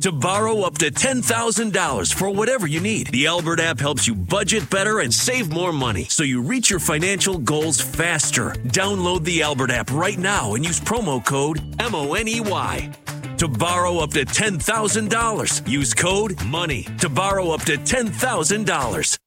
to borrow up to $10,000 for whatever you need. The Albert app helps you budget better and save more money so you reach your financial goals faster. Download the Albert app right now and use promo code MONEY to borrow up to $10,000. Use code MONEY to borrow up to $10,000.